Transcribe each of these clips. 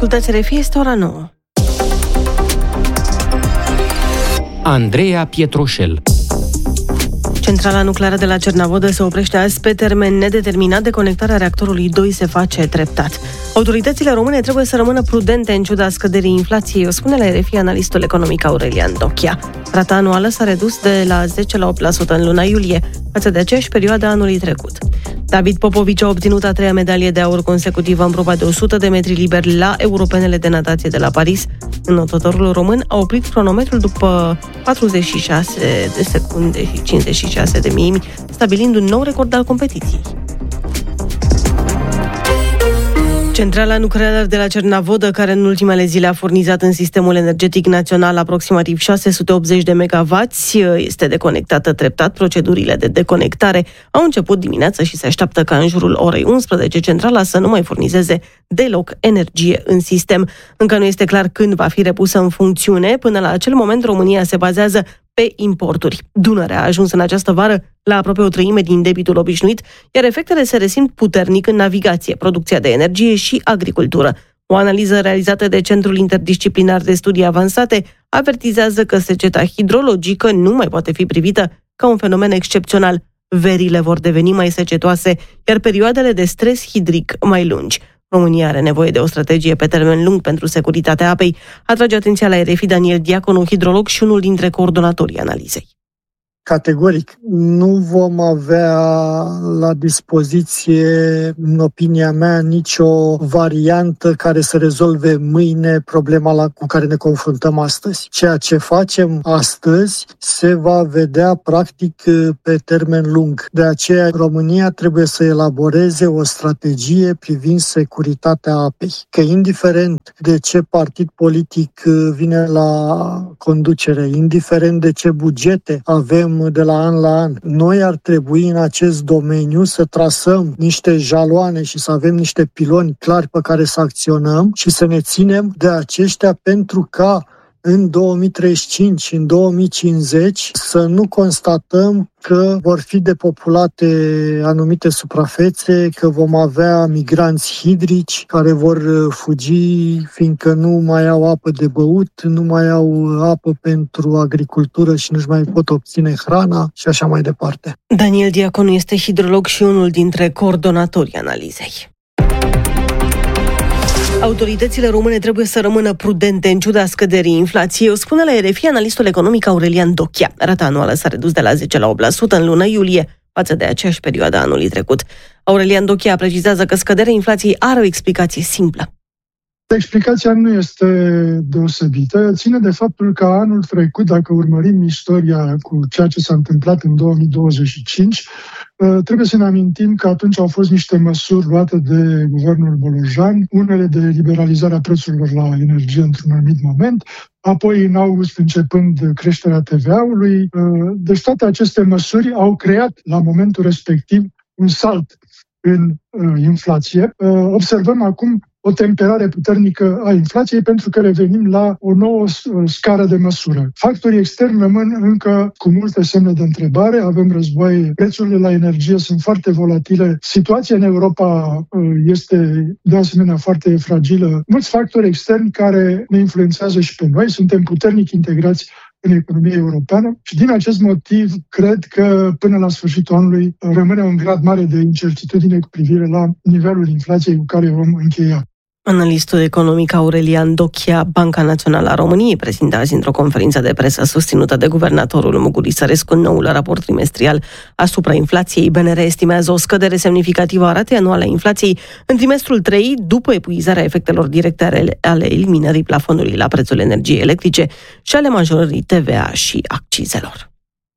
Ascultați RFI, este ora 9. Andreea Pietroșel. Centrala nucleară de la Cernavodă se oprește azi pe termen nedeterminat. Deconectarea reactorului 2 se face treptat. Autoritățile române trebuie să rămână prudente în ciuda scăderii inflației, o spune la RFI analistul economic Aurelian Dochia. Rata anuală s-a redus de la 10 la 8% în luna iulie, față de aceeași perioadă anului trecut. David Popovici a obținut a treia medalie de aur consecutivă în proba de 100 de metri liberi la Europenele de natație de la Paris. Înotătorul român a oprit cronometrul după 46 de secunde și 56 de milimi, stabilind un nou record al competiției. Centrala nucleară de la Cernavodă, care în ultimele zile a furnizat în sistemul energetic național aproximativ 680 de megawatts, este deconectată treptat. Procedurile de deconectare au început dimineața și se așteaptă ca în jurul orei 11 centrala să nu mai furnizeze deloc energie în sistem. Încă nu este clar când va fi repusă în funcțiune. Până la acel moment, România se bazează pe importuri. Dunărea a ajuns în această vară la aproape o treime din debitul obișnuit, iar efectele se resimt puternic în navigație, producția de energie și agricultură. O analiză realizată de Centrul Interdisciplinar de Studii Avansate avertizează că seceta hidrologică nu mai poate fi privită ca un fenomen excepțional. Verile vor deveni mai secetoase, iar perioadele de stres hidric mai lungi. România are nevoie de o strategie pe termen lung pentru securitatea apei, atrage atenția la RFI Daniel Diaconu, hidrolog și unul dintre coordonatorii analizei. Categoric, nu vom avea la dispoziție, în opinia mea, nicio variantă care să rezolve mâine problema cu care ne confruntăm astăzi. Ceea ce facem astăzi se va vedea practic pe termen lung. De aceea, România trebuie să elaboreze o strategie privind securitatea apei. Că indiferent de ce partid politic vine la conducere, indiferent de ce bugete avem de la an la an, noi ar trebui în acest domeniu să trasăm niște jaloane și să avem niște piloni clari pe care să acționăm și să ne ținem de aceștia pentru ca în 2035, în 2050, să nu constatăm că vor fi depopulate anumite suprafețe, că vom avea migranți hidrici care vor fugi fiindcă nu mai au apă de băut, nu mai au apă pentru agricultură și nu-și mai pot obține hrana și așa mai departe. Daniel Diaconu este hidrolog și unul dintre coordonatorii analizei. Autoritățile române trebuie să rămână prudente în ciuda scăderii inflației, o spune la RFI analistul economic Aurelian Dochia. Rata anuală s-a redus de la 10 la 8% în luna iulie, față de aceeași perioadă anului trecut. Aurelian Dochia precizează că scăderea inflației are o explicație simplă. Explicația nu este deosebită, ține de faptul că anul trecut, dacă urmărim istoria cu ceea ce s-a întâmplat în 2025, trebuie să ne amintim că atunci au fost niște măsuri luate de guvernul Bolojan, unele de liberalizarea prețurilor la energie într-un anumit moment, apoi în august începând creșterea TVA-ului. Deci toate aceste măsuri au creat la momentul respectiv un salt în inflație. Observăm acum o temperare puternică a inflației pentru că revenim la o nouă scară de măsură. Factorii externi rămân încă cu multe semne de întrebare, avem războaie, prețurile la energie sunt foarte volatile, situația în Europa este de asemenea foarte fragilă. Mulți factori externi care ne influențează și pe noi, suntem puternic integrați în economia europeană și din acest motiv cred că până la sfârșitul anului rămâne un grad mare de incertitudine cu privire la nivelul inflației cu care vom încheia. Analistul economic Aurelian Dochia, Banca Națională a României, prezintă azi într-o conferință de presă susținută de guvernatorul Mugur Isărescu noul raport trimestrial asupra inflației. BNR estimează o scădere semnificativă a ratei anuale a inflației în trimestrul 3, după epuizarea efectelor directe ale eliminării plafonului la prețul energiei electrice și ale majorării TVA și accizelor.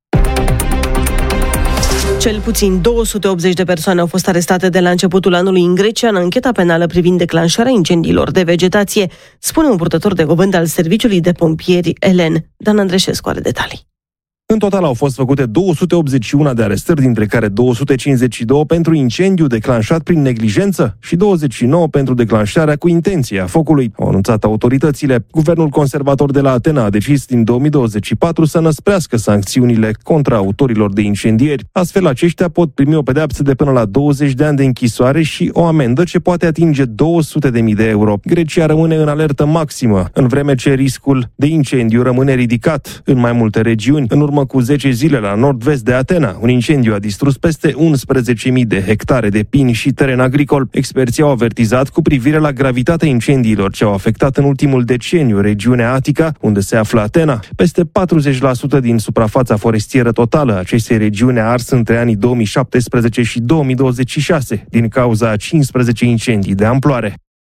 Cel puțin 280 de persoane au fost arestate de la începutul anului în Grecia în ancheta penală privind declanșarea incendiilor de vegetație, spune un purtător de cuvânt al Serviciului de Pompieri Elen. Dan Andreșescu are detalii. În total au fost făcute 281 de arestări, dintre care 252 pentru incendiu declanșat prin neglijență și 29 pentru declanșarea cu intenție a focului, au anunțat autoritățile. Guvernul conservator de la Atena a decis din 2024 să năsprească sancțiunile contra autorilor de incendieri. Astfel, aceștia pot primi o pedeapsă de până la 20 de ani de închisoare și o amendă ce poate atinge 200.000 de euro. Grecia rămâne în alertă maximă, în vreme ce riscul de incendiu rămâne ridicat în mai multe regiuni. În urmă cu 10 zile, la nord-vest de Atena, un incendiu a distrus peste 11.000 de hectare de pini și teren agricol. Experții au avertizat cu privire la gravitatea incendiilor ce au afectat în ultimul deceniu regiunea Atica, unde se află Atena. Peste 40% din suprafața forestieră totală a acestei regiuni a ars între anii 2017 și 2026, din cauza a 15 incendii de amploare.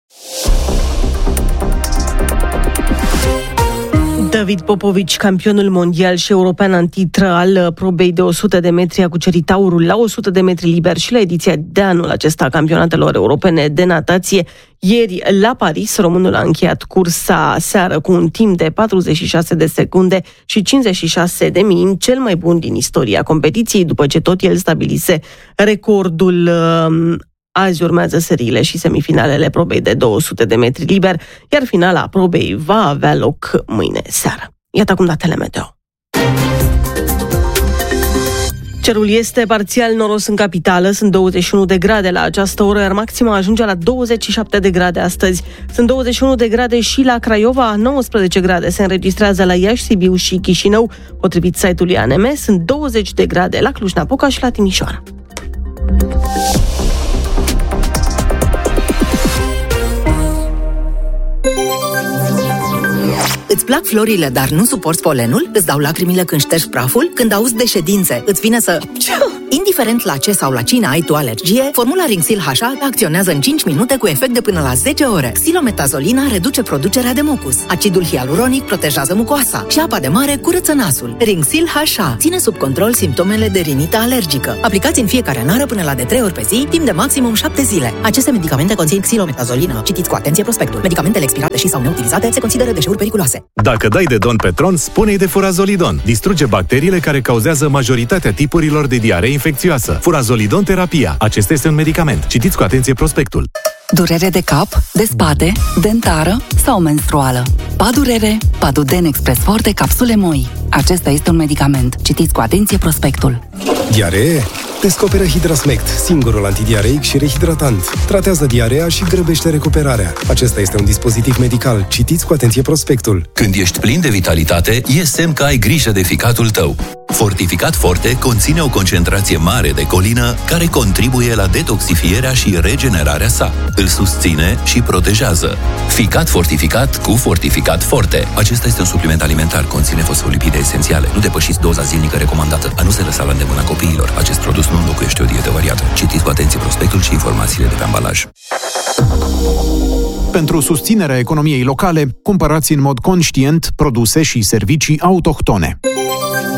David Popovici, campionul mondial și european în titră al probei de 100 de metri, a cucerit aurul la 100 de metri liber și la ediția de anul acesta a campionatelor europene de natație. Ieri, la Paris, românul a încheiat cursa seară cu un timp de 46 de secunde și 56 de minimi, cel mai bun din istoria competiției, după ce tot el stabilise recordul. Azi urmează seriile și semifinalele probei de 200 de metri liber, iar finala probei va avea loc mâine seară. Iată acum datele meteo. Cerul este parțial noros în capitală, sunt 21 de grade la această oră, iar maxima ajunge la 27 de grade astăzi. Sunt 21 de grade și la Craiova, 19 grade se înregistrează la Iași, Sibiu și Chișinău. Potrivit site-ului ANM, sunt 20 de grade la Cluj-Napoca și la Timișoara. Îți plac florile, dar nu suporți polenul? Îți dau lacrimile când ștergi praful? Când auzi de ședințe, îți vine să... Indiferent la ce sau la cine ai tu alergie, formula Ringsil HA acționează în 5 minute cu efect de până la 10 ore. Xilometazoline reduce producerea de mucus. Acidul hialuronic protejează mucoasa și apa de mare curăță nasul. Ringsil HA ține sub control simptomele de rinită alergică. Aplicați în fiecare nară până la de 3 ori pe zi, timp de maximum 7 zile. Aceste medicamente conțin xilometazolină. Citiți cu atenție prospectul. Medicamentele expirate și sau neutilizate se consideră deșeuri periculoase. Dacă dai de Don Petron, spune-i de Furazolidon. Distruge bacteriile care cauzează majoritatea tipurilor de diaree infecțioasă. Furazolidon terapia. Acesta este un medicament. Citiți cu atenție prospectul. Durere de cap, de spate, dentară sau menstruală. Padurere, Paduden Express Forte, capsule moi. Acesta este un medicament. Citiți cu atenție prospectul. Diaree? Descoperă Hidrasmect, singurul antidiareic și rehidratant. Tratează diarea și grăbește recuperarea. Acesta este un dispozitiv medical. Citiți cu atenție prospectul. Când ești plin de vitalitate, e semn că ai grijă de ficatul tău. Fortificat Forte conține o concentrație mare de colină care contribuie la detoxifierea și regenerarea sa. Îl susține și protejează. Ficat fortificat cu Fortificat Forte. Acesta este un supliment alimentar, conține fosfolipide esențiale. Nu depășiți doza zilnică recomandată. A nu se lăsa la îndemâna copiilor. Acest produs nu înlocuiește o dietă variată. Citiți cu atenție prospectul și informațiile de pe ambalaj. Pentru susținerea economiei locale, cumpărați în mod conștient produse și servicii autohtone.